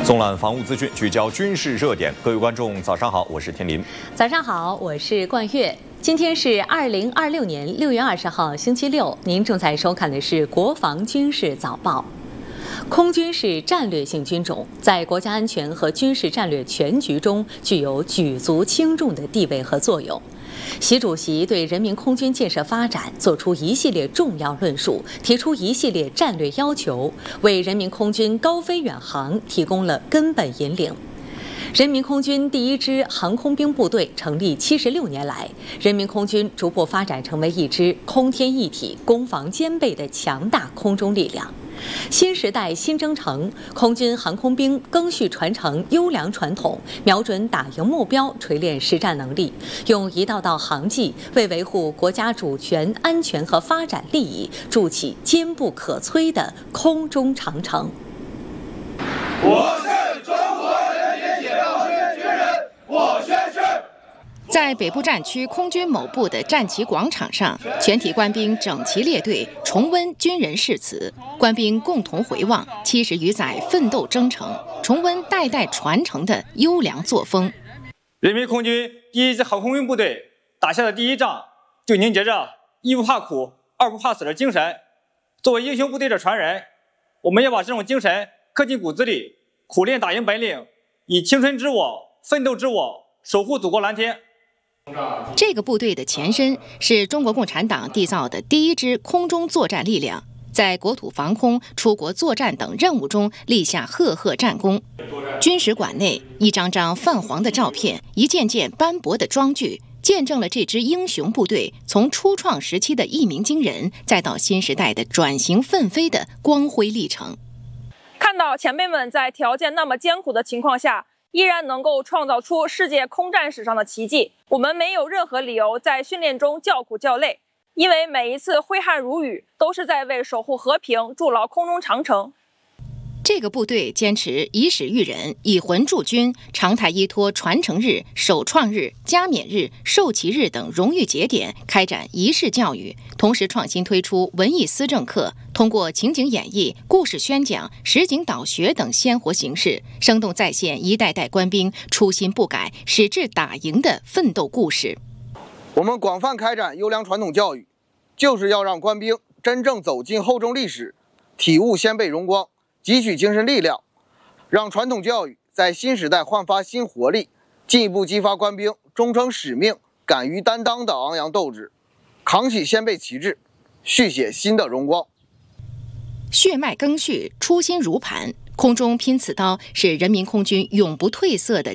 纵览防务资讯，聚焦军事热点。各位观众，早上好，我是天林。 早上好，我是冠月。今天是2026年6月20号，星期六。您正在收看的是国防军事早报。空军是战略性军种，在国家安全和军事战略全局中具有举足轻重的地位和作用。习主席对人民空军建设发展作出一系列重要论述，提出一系列战略要求，为人民空军高飞远航提供了根本引领。人民空军第一支航空兵部队成立76年来，人民空军逐步发展成为一支空天一体、攻防兼备的强大空中力量。新时代新征程，空军航空兵赓续传承优良传统，瞄准打赢目标，锤炼实战能力，用一道道航迹为维护国家主权、安全和发展利益筑起坚不可摧的空中长城。 我是中国人民解放军军人，我宣誓。 在北部战区空军某部的战旗广场上，全体官兵整齐列队，重温军人誓词。官兵共同回望70余载奋斗征程，重温代代传承的优良作风。 人民空军第一支航空兵部队打下的第一仗，就凝结着一不怕苦、二不怕死的精神。作为英雄部队的传人，我们要把这种精神刻进骨子里，苦练打赢本领，以青春之我、奋斗之我，守护祖国蓝天。 这个部队的前身是中国共产党缔造的第一支空中作战力量，在国土防空、出国作战等任务中立下赫赫战功。军史馆内一张张泛黄的照片，一件件斑驳的装具，见证了这支英雄部队从初创时期的一鸣惊人，再到新时代的转型奋飞的光辉历程。 看到前辈们在条件那么艰苦的情况下，依然能够创造出世界空战史上的奇迹，我们没有任何理由在训练中叫苦叫累，因为每一次挥汗如雨都是在为守护和平筑牢空中长城。 这个部队坚持以史育人、以魂铸军，常态依托传承日、首创日、加冕日、授旗日等荣誉节点开展仪式教育，同时创新推出文艺思政课，通过情景演绎、故事宣讲、实景导学等鲜活形式，生动再现一代代官兵初心不改、矢志打赢的奋斗故事。 我们广泛开展优良传统教育，就是要让官兵真正走进厚重历史，体悟先辈荣光，汲取精神力量，让传统教育在新时代焕发新活力，进一步激发官兵忠诚使命、敢于担当的昂扬斗志，扛起先辈旗帜，续写新的荣光。 血脉赓续，初心如磐。空中拼刺刀是人民空军永不褪色的